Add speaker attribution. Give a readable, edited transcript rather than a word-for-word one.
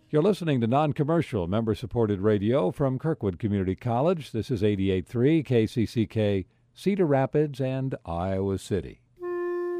Speaker 1: You're listening to non-commercial, member-supported radio from Kirkwood Community College. This is 88.3 KCCK, Cedar Rapids and Iowa City.